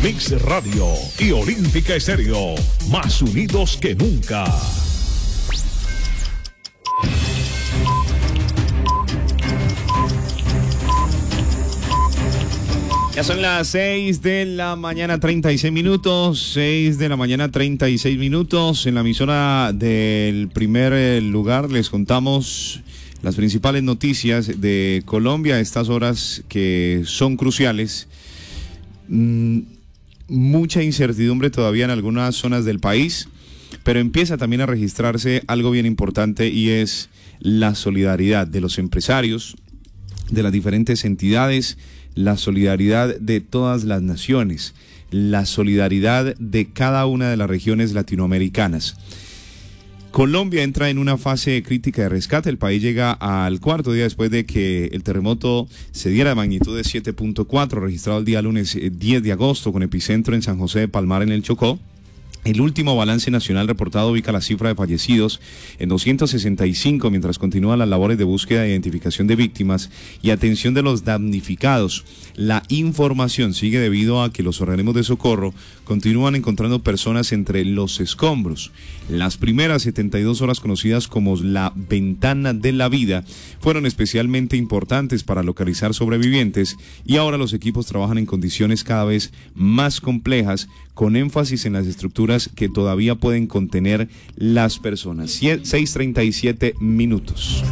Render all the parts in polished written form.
Mix Radio y Olímpica Estéreo, más unidos que nunca. Ya son las 6 de la mañana, 36 minutos. 6 de la mañana, 36 minutos. En la emisora del primer lugar les contamos las principales noticias de Colombia a estas horas que son cruciales. Mucha incertidumbre todavía en algunas zonas del país, pero empieza también a registrarse algo bien importante, y es la solidaridad de los empresarios, de las diferentes entidades, la solidaridad de todas las naciones, la solidaridad de cada una de las regiones latinoamericanas. Colombia entra en una fase crítica de rescate. El país llega al cuarto día después de que el terremoto se diera de magnitud de 7.4, registrado el día lunes 10 de agosto, con epicentro en San José de Palmar, en el Chocó. El último balance nacional reportado ubica la cifra de fallecidos en 265, mientras continúan las labores de búsqueda e identificación de víctimas y atención de los damnificados. La información sigue debido a que los organismos de socorro continúan encontrando personas entre los escombros. Las primeras 72 horas, conocidas como la ventana de la vida, fueron especialmente importantes para localizar sobrevivientes, y ahora los equipos trabajan en condiciones cada vez más complejas, con énfasis en las estructuras que todavía pueden contener las personas. 6:37 minutos.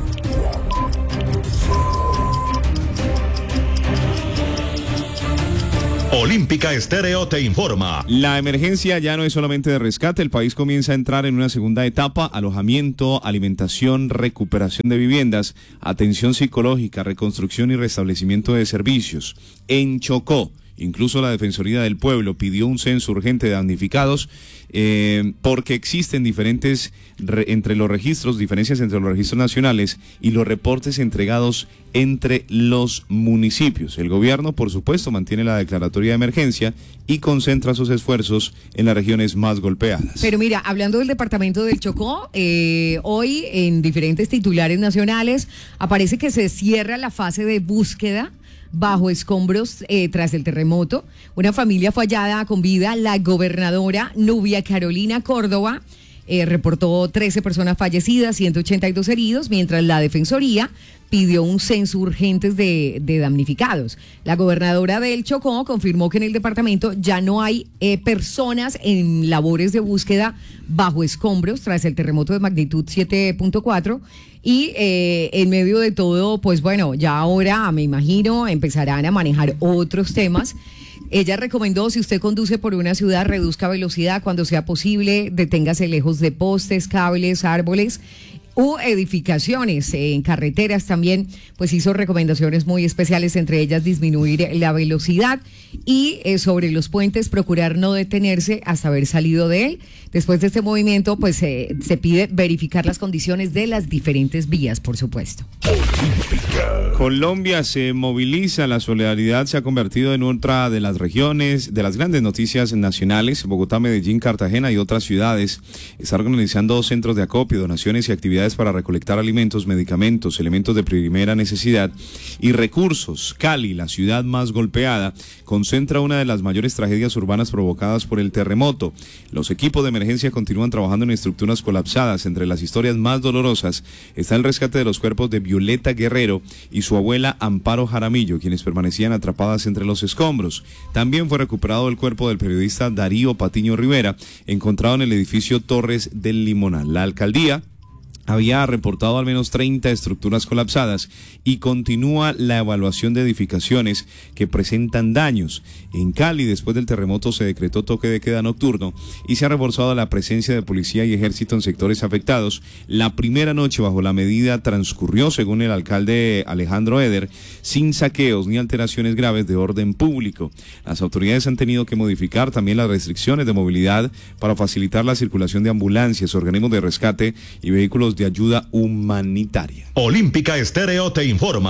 Olímpica Estéreo te informa. La emergencia ya no es solamente de rescate. El país comienza a entrar en una segunda etapa: alojamiento, alimentación, recuperación de viviendas, atención psicológica, reconstrucción y restablecimiento de servicios. En Chocó, incluso la Defensoría del Pueblo pidió un censo urgente de damnificados, porque existen diferencias entre los registros nacionales y los reportes entregados entre los municipios. El gobierno, por supuesto, mantiene la declaratoria de emergencia y concentra sus esfuerzos en las regiones más golpeadas. Pero mira, hablando del departamento del Chocó, hoy en diferentes titulares nacionales aparece que se cierra la fase de búsqueda bajo escombros tras el terremoto. Una familia fue hallada con vida. La gobernadora Nubia Carolina Córdoba reportó 13 personas fallecidas, 182 heridos, mientras la Defensoría pidió un censo urgente de damnificados. La gobernadora del Chocó confirmó que en el departamento ya no hay personas en labores de búsqueda bajo escombros tras el terremoto de magnitud 7.4. Y en medio de todo, pues bueno, ya ahora me imagino empezarán a manejar otros temas. Ella recomendó: si usted conduce por una ciudad, reduzca velocidad cuando sea posible, deténgase lejos de postes, cables, árboles u edificaciones. En carreteras también pues hizo recomendaciones muy especiales, entre ellas disminuir la velocidad y sobre los puentes procurar no detenerse hasta haber salido de él. Después de este movimiento pues se pide verificar las condiciones de las diferentes vías, por supuesto. Colombia se moviliza, la solidaridad se ha convertido en otra de las regiones, de las grandes noticias nacionales. Bogotá, Medellín, Cartagena y otras ciudades están organizando centros de acopio, donaciones y actividades para recolectar alimentos, medicamentos, elementos de primera necesidad y recursos. Cali, la ciudad más golpeada, concentra una de las mayores tragedias urbanas provocadas por el terremoto. Los equipos de emergencia continúan trabajando en estructuras colapsadas. Entre las historias más dolorosas está el rescate de los cuerpos de Violeta Guerrero y su abuela Amparo Jaramillo, quienes permanecían atrapadas entre los escombros. También fue recuperado el cuerpo del periodista Darío Patiño Rivera, encontrado en el edificio Torres del Limonal. La alcaldía había reportado al menos 30 estructuras colapsadas y continúa la evaluación de edificaciones que presentan daños. En Cali, después del terremoto, se decretó toque de queda nocturno y se ha reforzado la presencia de policía y ejército en sectores afectados. La primera noche bajo la medida transcurrió, según el alcalde Alejandro Eder, sin saqueos ni alteraciones graves de orden público. Las autoridades han tenido que modificar también las restricciones de movilidad para facilitar la circulación de ambulancias, organismos de rescate y vehículos de ayuda humanitaria. Olímpica Estéreo te informa.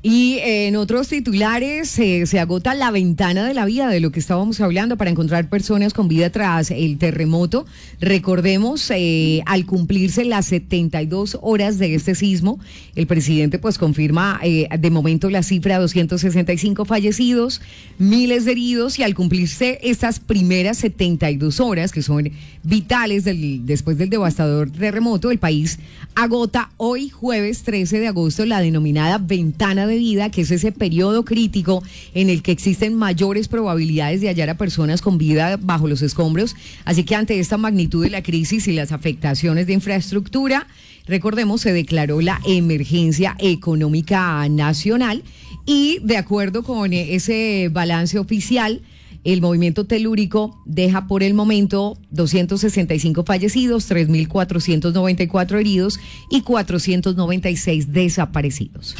Y en otros titulares se agota la ventana de la vida de lo que estábamos hablando para encontrar personas con vida tras el terremoto. Recordemos, al cumplirse las 72 horas de este sismo, el presidente pues confirma de momento la cifra de 265 fallecidos, miles de heridos, y al cumplirse estas primeras 72 horas, que son vitales después del devastador terremoto, el país agota hoy, jueves 13 de agosto, la denominada ventana de vida, que es ese periodo crítico en el que existen mayores probabilidades de hallar a personas con vida bajo los escombros. Así que ante esta magnitud de la crisis y las afectaciones de infraestructura, recordemos, se declaró la emergencia económica nacional, y de acuerdo con ese balance oficial, el movimiento telúrico deja por el momento 265 fallecidos, 3.494 heridos y 496 desaparecidos.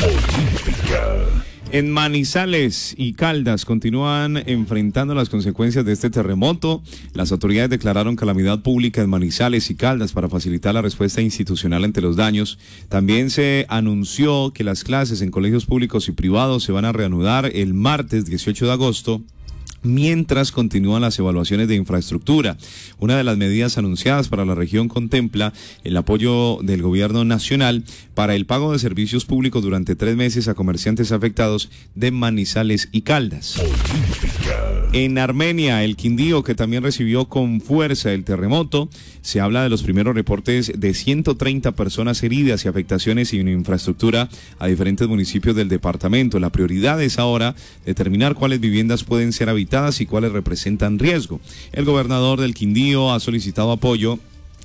En Manizales y Caldas continúan enfrentando las consecuencias de este terremoto. Las autoridades declararon calamidad pública en Manizales y Caldas para facilitar la respuesta institucional ante los daños. También se anunció que las clases en colegios públicos y privados se van a reanudar el martes 18 de agosto. Mientras continúan las evaluaciones de infraestructura. Una de las medidas anunciadas para la región contempla el apoyo del gobierno nacional para el pago de servicios públicos durante 3 meses a comerciantes afectados de Manizales y Caldas. En Armenia, el Quindío, que también recibió con fuerza el terremoto, se habla de los primeros reportes de 130 personas heridas y afectaciones en infraestructura a diferentes municipios del departamento. La prioridad es ahora determinar cuáles viviendas pueden ser habitadas y cuáles representan riesgo. El gobernador del Quindío ha solicitado apoyo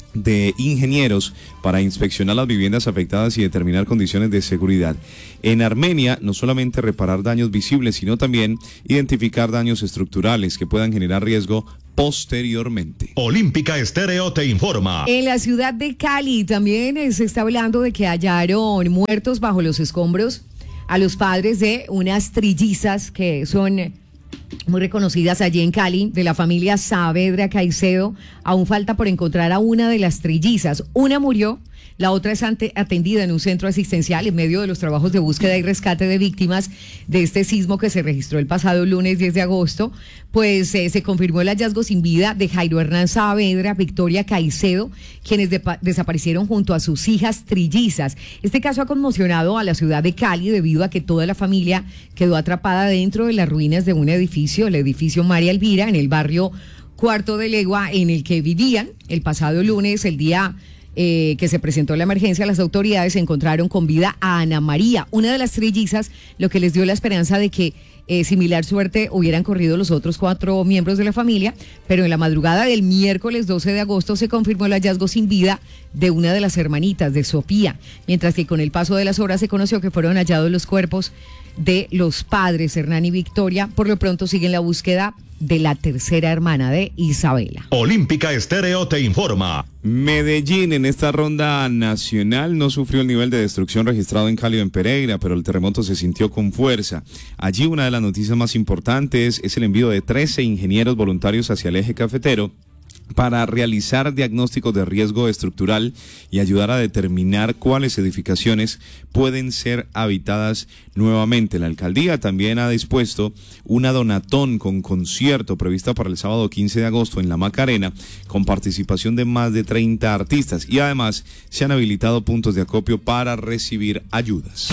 de ingenieros para inspeccionar las viviendas afectadas y determinar condiciones de seguridad. En Armenia, no solamente reparar daños visibles, sino también identificar daños estructurales que puedan generar riesgo posteriormente. Olímpica Estéreo te informa. En la ciudad de Cali también se está hablando de que hallaron muertos bajo los escombros a los padres de unas trillizas que son muy reconocidas allí en Cali, de la familia Saavedra Caicedo. Aún falta por encontrar a una de las trillizas. Una murió, la otra es atendida en un centro asistencial en medio de los trabajos de búsqueda y rescate de víctimas de este sismo que se registró el pasado lunes 10 de agosto. Pues se confirmó el hallazgo sin vida de Jairo Hernán Saavedra, Victoria Caicedo, quienes desaparecieron junto a sus hijas trillizas. Este caso ha conmocionado a la ciudad de Cali debido a que toda la familia quedó atrapada dentro de las ruinas de un edificio, el edificio María Elvira, en el barrio Cuarto de Legua, en el que vivían. El pasado lunes, el día que se presentó la emergencia, las autoridades encontraron con vida a Ana María, una de las trillizas, lo que les dio la esperanza de que similar suerte hubieran corrido los otros 4 miembros de la familia. Pero en la madrugada del miércoles 12 de agosto se confirmó el hallazgo sin vida de una de las hermanitas, de Sofía, mientras que con el paso de las horas se conoció que fueron hallados los cuerpos de los padres, Hernán y Victoria. Por lo pronto siguen la búsqueda de la tercera hermana de Isabela. Olímpica Estéreo te informa. Medellín en esta ronda nacional no sufrió el nivel de destrucción registrado en Cali o en Pereira, pero el terremoto se sintió con fuerza. Allí una de las noticias más importantes es el envío de 13 ingenieros voluntarios hacia el eje cafetero para realizar diagnósticos de riesgo estructural y ayudar a determinar cuáles edificaciones pueden ser habitadas nuevamente. La alcaldía también ha dispuesto una donatón con concierto prevista para el sábado 15 de agosto en la Macarena, con participación de más de 30 artistas, y además se han habilitado puntos de acopio para recibir ayudas.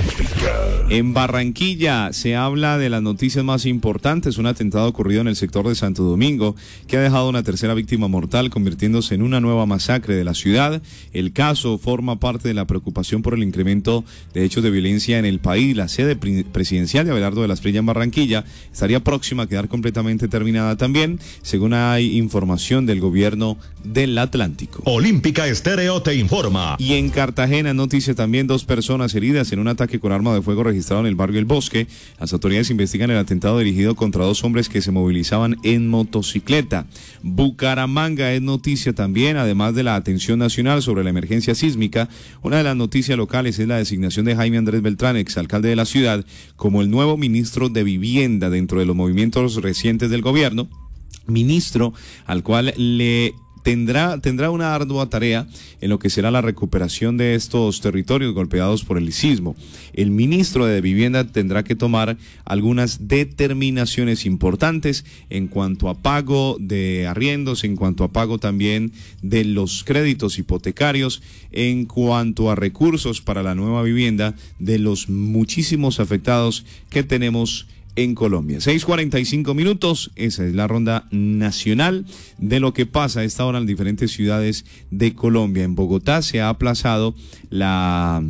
En Barranquilla se habla de las noticias más importantes: un atentado ocurrido en el sector de Santo Domingo que ha dejado una tercera víctima mortal, convirtiéndose en una nueva masacre de la ciudad. El caso forma parte de la preocupación por el incremento de hechos de violencia en el país. La sede presidencial de Abelardo de la Espriella en Barranquilla estaría próxima a quedar completamente terminada también, según hay información del gobierno del Atlántico. Olímpica Estéreo te informa. Y en Cartagena, noticia también: 2 personas heridas en un ataque con arma de fuego registrado en el barrio El Bosque. Las autoridades investigan el atentado dirigido contra 2 hombres que se movilizaban en motocicleta. Bucaramanga es noticia también, además de la atención nacional sobre la emergencia sísmica. Una de las noticias locales es la designación de Jaime Andrés Beltrán, exalcalde de la ciudad, como el nuevo ministro de Vivienda dentro de los movimientos recientes del gobierno. Ministro al cual le tendrá una ardua tarea en lo que será la recuperación de estos territorios golpeados por el sismo. El ministro de Vivienda tendrá que tomar algunas determinaciones importantes en cuanto a pago de arriendos, en cuanto a pago también de los créditos hipotecarios, en cuanto a recursos para la nueva vivienda de los muchísimos afectados que tenemos en Colombia. 6:45 minutos, esa es la ronda nacional de lo que pasa a esta hora en diferentes ciudades de Colombia. En Bogotá se ha aplazado la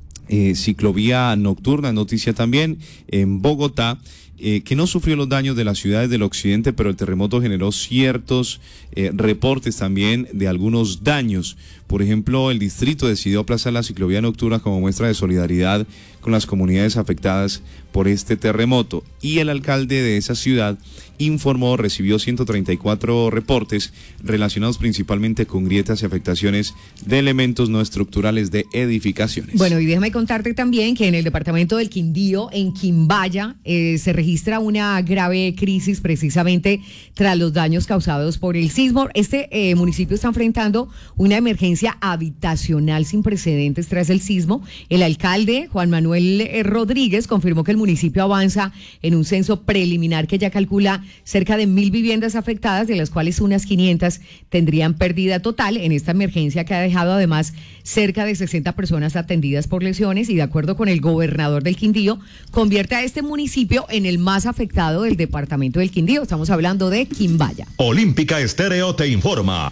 ciclovía nocturna, noticia también en Bogotá, que no sufrió los daños de las ciudades del occidente, pero el terremoto generó ciertos reportes también de algunos daños. Por ejemplo, el distrito decidió aplazar la ciclovía nocturna como muestra de solidaridad con las comunidades afectadas por este terremoto. Y el alcalde de esa ciudad recibió 134 reportes relacionados principalmente con grietas y afectaciones de elementos no estructurales de edificaciones. Bueno, y déjame contarte también que en el departamento del Quindío, en Quimbaya, se registra una grave crisis precisamente tras los daños causados por el sismo. Este municipio está enfrentando una emergencia habitacional sin precedentes tras el sismo. El alcalde, Juan Manuel Rodríguez, confirmó que el municipio avanza en un censo preliminar que ya calcula cerca de 1.000 viviendas afectadas, de las cuales unas 500 tendrían pérdida total en esta emergencia que ha dejado además cerca de 60 personas atendidas por lesiones, y de acuerdo con el gobernador del Quindío, convierte a este municipio en el más afectado del departamento del Quindío. Estamos hablando de Quimbaya. Olímpica Estéreo te informa.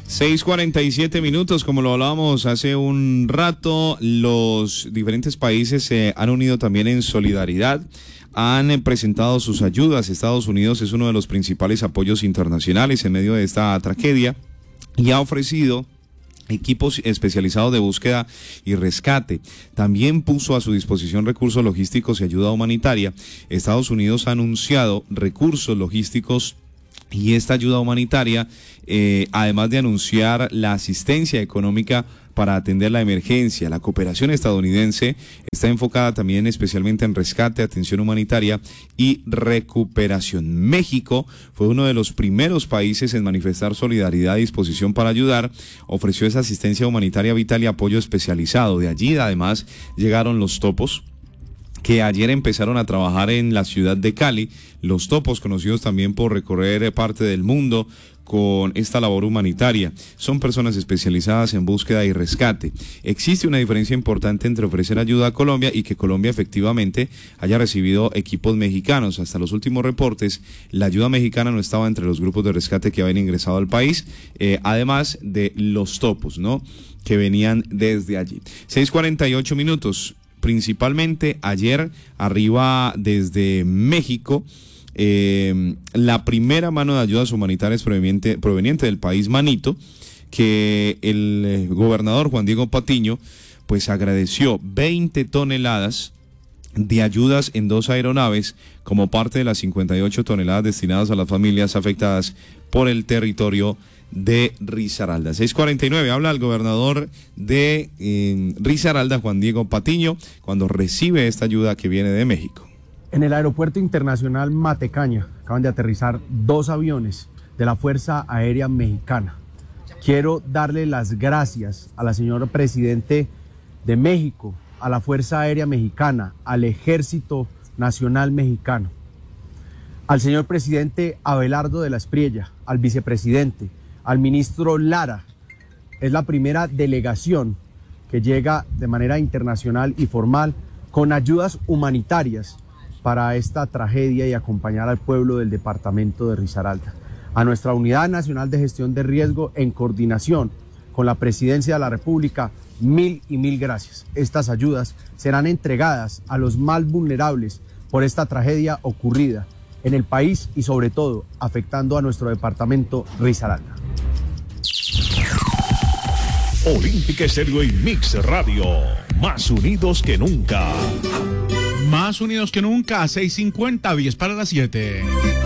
6:47 minutos, como lo hablábamos hace un rato, los diferentes países se han unido también en solidaridad, han presentado sus ayudas. Estados Unidos es uno de los principales apoyos internacionales en medio de esta tragedia y ha ofrecido equipos especializados de búsqueda y rescate. También puso a su disposición recursos logísticos y ayuda humanitaria. Estados Unidos ha anunciado recursos logísticos y esta ayuda humanitaria, además de anunciar la asistencia económica para atender la emergencia. La cooperación estadounidense está enfocada también especialmente en rescate, atención humanitaria y recuperación. México fue uno de los primeros países en manifestar solidaridad y disposición para ayudar. Ofreció esa asistencia humanitaria vital y apoyo especializado. De allí, además, llegaron los topos, que ayer empezaron a trabajar en la ciudad de Cali. Los topos, conocidos también por recorrer parte del mundo con esta labor humanitaria, son personas especializadas en búsqueda y rescate. Existe una diferencia importante entre ofrecer ayuda a Colombia y que Colombia efectivamente haya recibido equipos mexicanos. Hasta los últimos reportes, la ayuda mexicana no estaba entre los grupos de rescate que habían ingresado al país, además de los topos, ¿no?, que venían desde allí. 6:48 minutos. Principalmente ayer arriba desde México la primera mano de ayudas humanitarias proveniente del país Manito, que el gobernador Juan Diego Patiño pues agradeció 20 toneladas de ayudas en 2 aeronaves como parte de las 58 toneladas destinadas a las familias afectadas por el territorio de Risaralda. 6:49, habla el gobernador de Risaralda, Juan Diego Patiño, cuando recibe esta ayuda que viene de México. En el aeropuerto internacional Matecaña acaban de aterrizar 2 aviones de la Fuerza Aérea Mexicana. Quiero darle las gracias a la señora presidente de México, a la Fuerza Aérea Mexicana, al Ejército Nacional Mexicano, al señor presidente Abelardo de la Espriella, al vicepresidente, al ministro Lara. Es la primera delegación que llega de manera internacional y formal con ayudas humanitarias para esta tragedia y acompañar al pueblo del departamento de Risaralda. A nuestra Unidad Nacional de Gestión de Riesgo, en coordinación con la Presidencia de la República, mil y mil gracias. Estas ayudas serán entregadas a los más vulnerables por esta tragedia ocurrida en el país y sobre todo afectando a nuestro departamento Risaralda. Olímpica Estéreo y Mix Radio, más unidos que nunca. Más unidos que nunca, 6:50, 10 para las 7.